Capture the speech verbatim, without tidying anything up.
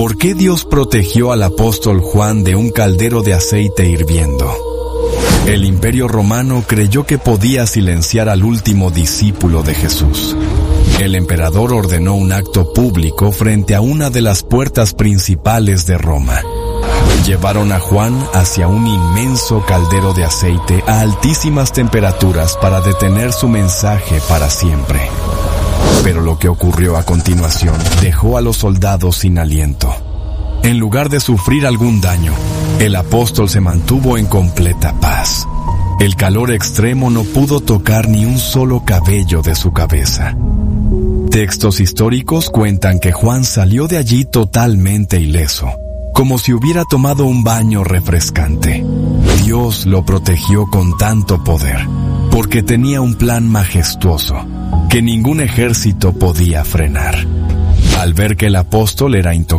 ¿Por qué Dios protegió al apóstol Juan de un caldero de aceite hirviendo? El Imperio Romano creyó que podía silenciar al último discípulo de Jesús. El emperador ordenó un acto público frente a una de las puertas principales de Roma. Llevaron a Juan hacia un inmenso caldero de aceite a altísimas temperaturas para detener su mensaje para siempre. Pero lo que ocurrió a continuación dejó a los soldados sin aliento. En lugar de sufrir algún daño, el apóstol se mantuvo en completa paz. El calor extremo no pudo tocar ni un solo cabello de su cabeza. Textos históricos cuentan que Juan salió de allí totalmente ileso, como si hubiera tomado un baño refrescante. Dios lo protegió con tanto poder, porque tenía un plan majestuoso que ningún ejército podía frenar. Al ver que el apóstol era intocable,